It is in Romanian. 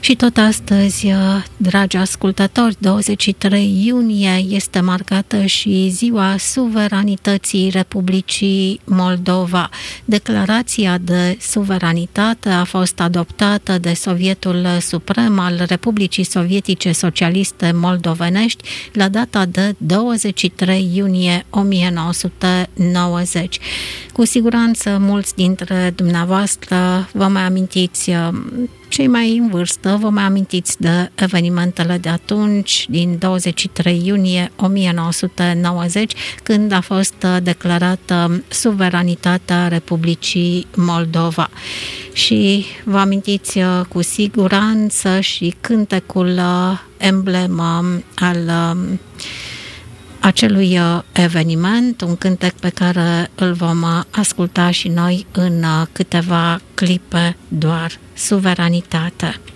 Și tot astăzi, dragi ascultători, 23 iunie este marcată și ziua suveranității Republicii Moldova. Declarația de suveranitate a fost adoptată de Sovietul Suprem al Republicii Sovietice Socialiste Moldovenești la data de 23 iunie 1990. Cu siguranță mulți dintre dumneavoastră vă mai amintiți, cei mai în vârstă, vă mai amintiți de evenimentele de atunci, din 23 iunie 1990, când a fost declarată suveranitatea Republicii Moldova. Și vă amintiți cu siguranță și cântecul emblemă al acelui eveniment, un cântec pe care îl vom asculta și noi în câteva clipe doar. Suveranitate.